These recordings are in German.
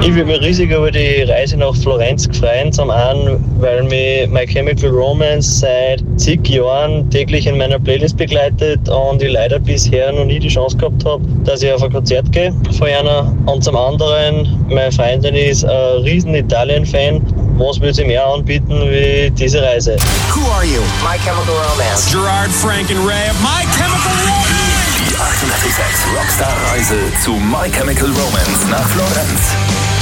Ich würde mich riesig über die Reise nach Florenz freuen. Zum einen, weil mich My Chemical Romance seit zig Jahren täglich in meiner Playlist begleitet und ich leider bisher noch nie die Chance gehabt habe, dass ich auf ein Konzert gehe von einer. Und zum anderen, meine Freundin ist ein riesen Italien-Fan. Was würde sie mehr anbieten wie diese Reise? Who Are You? My Chemical Romance. Gerard, Frank and Ray of My Chemical Romance. Die 886 Rockstar-Reise zu My Chemical Romance nach Florenz.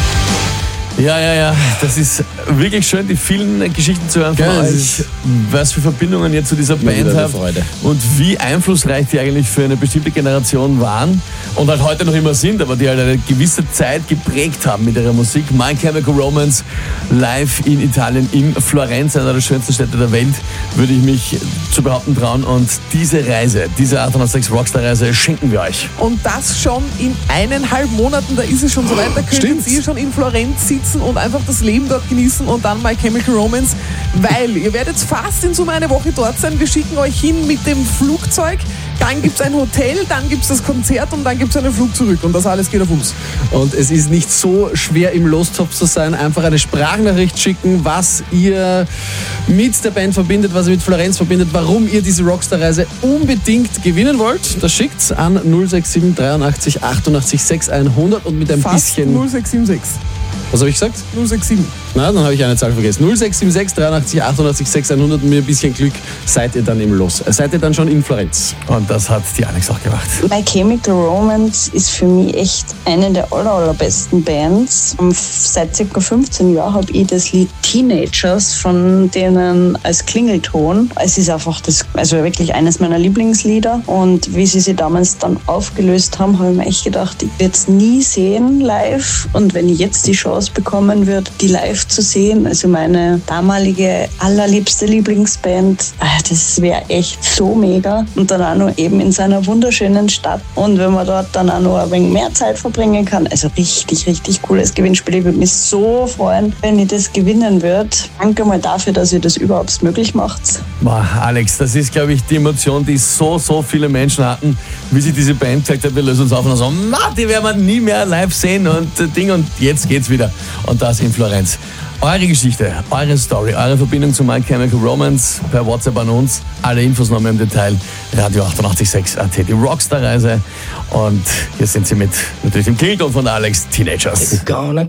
Ja, das ist wirklich schön, die vielen Geschichten zu hören von euch, was für Verbindungen ihr zu dieser Band habt und wie einflussreich die eigentlich für eine bestimmte Generation waren und halt heute noch immer sind, aber die halt eine gewisse Zeit geprägt haben mit ihrer Musik. My Chemical Romance live in Italien, in Florenz, einer der schönsten Städte der Welt, würde ich mich zu behaupten trauen. Und diese Reise, diese 886 Rockstar-Reise schenken wir euch. Und das schon in 1,5 Monaten, da ist es schon so weit, da könnt ihr schon in Florenz sitzen und einfach das Leben dort genießen und dann My Chemical Romance, weil ihr werdet fast in Summe eine Woche dort sein. Wir schicken euch hin mit dem Flugzeug, dann gibt es ein Hotel, dann gibt es das Konzert und dann gibt es einen Flug zurück und das alles geht auf uns. Und es ist nicht so schwer im Lostopf zu sein, einfach eine Sprachnachricht schicken, was ihr mit der Band verbindet, was ihr mit Florenz verbindet, warum ihr diese Rockstar-Reise unbedingt gewinnen wollt. Das schickt's an 067 83 88 6100 und mit ein fast bisschen... 0676. Was habe ich gesagt? 067. Na, dann habe ich eine Zahl vergessen. 0676 83 88 6100 und mit ein bisschen Glück seid ihr dann im Los. Seid ihr dann schon in Florenz. Und das hat die Alex auch gemacht. My Chemical Romance ist für mich echt eine der allerbesten Bands. Seit ca. 15 Jahren habe ich das Lied Teenagers von denen als Klingelton. Es ist einfach wirklich eines meiner Lieblingslieder. Und wie sie sich damals dann aufgelöst haben, habe ich mir echt gedacht, ich werde es nie sehen live. Und wenn ich jetzt die Chance bekommen würde, die live zu sehen, also meine damalige allerliebste Lieblingsband, das wäre echt so mega. Und dann auch noch eben in seiner wunderschönen Stadt. Und wenn man dort dann auch noch ein wenig mehr Zeit verbringen kann, also richtig, richtig cooles Gewinnspiel. Ich würde mich so freuen, wenn ich das gewinnen würde. Danke mal dafür, dass ihr das überhaupt möglich macht. Boah, Alex, das ist, glaube ich, die Emotion, die so viele Menschen hatten, wie sie diese Band gesagt hat, wir lösen uns auf und so, die werden wir nie mehr live sehen und jetzt geht's wieder. Und das in Florenz. Eure Geschichte, eure Story, eure Verbindung zu My Chemical Romance per WhatsApp an uns. Alle Infos noch mehr im Detail. Radio 886.at, die Rockstar-Reise. Und hier sind sie mit natürlich dem Klingelton von Alex, Teenagers.